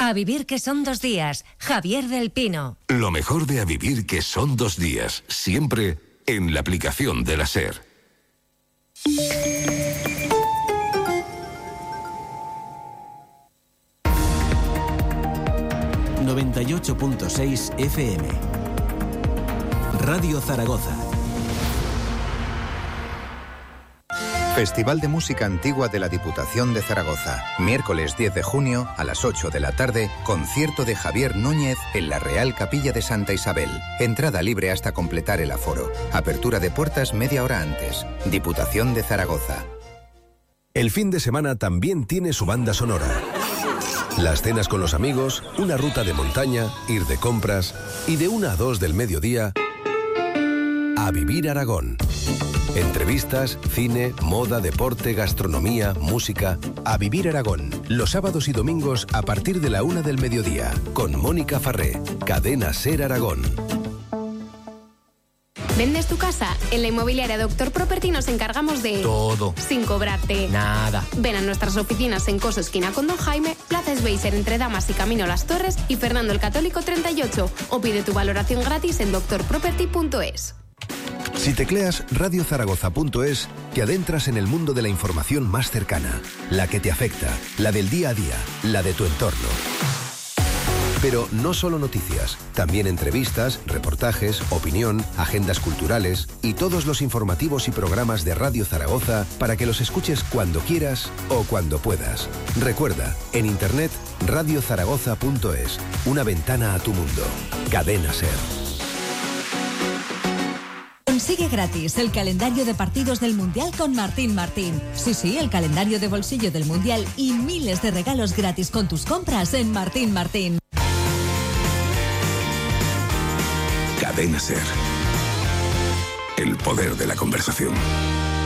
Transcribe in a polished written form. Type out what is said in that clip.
A vivir que son 2 días. Javier del Pino. Lo mejor de A vivir que son 2 días. Siempre en la aplicación de la SER. ...98.6 FM... Radio Zaragoza. Festival de Música Antigua de la Diputación de Zaragoza. Miércoles 10 de junio a las 8 de la tarde, concierto de Javier Núñez en la Real Capilla de Santa Isabel. Entrada libre hasta completar el aforo. Apertura de puertas media hora antes. Diputación de Zaragoza. El fin de semana también tiene su banda sonora. Las cenas con los amigos, una ruta de montaña, ir de compras y de 1 a 2 del mediodía, A Vivir Aragón. Entrevistas, cine, moda, deporte, gastronomía, música. A Vivir Aragón, los sábados y domingos a partir de la 1 del mediodía, con Mónica Farré, Cadena SER Aragón. ¿Vendes tu casa? En la inmobiliaria Doctor Property nos encargamos de... todo. Sin cobrarte. Nada. Ven a nuestras oficinas en Coso Esquina con Don Jaime, Plaza Sveiser entre Damas y Camino Las Torres y Fernando el Católico 38. O pide tu valoración gratis en doctorproperty.es. Si tecleas radiozaragoza.es, te adentras en el mundo de la información más cercana, la que te afecta, la del día a día, la de tu entorno. Pero no solo noticias, también entrevistas, reportajes, opinión, agendas culturales y todos los informativos y programas de Radio Zaragoza para que los escuches cuando quieras o cuando puedas. Recuerda, en internet radiozaragoza.es, una ventana a tu mundo. Cadena SER. Consigue gratis el calendario de partidos del Mundial con Martín Martín. Sí, el calendario de bolsillo del Mundial y miles de regalos gratis con tus compras en Martín Martín. Cadena SER. El poder de la conversación.